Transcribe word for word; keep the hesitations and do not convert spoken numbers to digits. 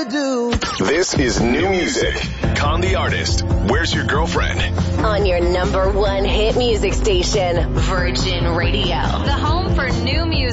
do. This is new music. Con the Artist. Where's Your Girlfriend? On your number one hit music station, Virgin Radio. The home for new music.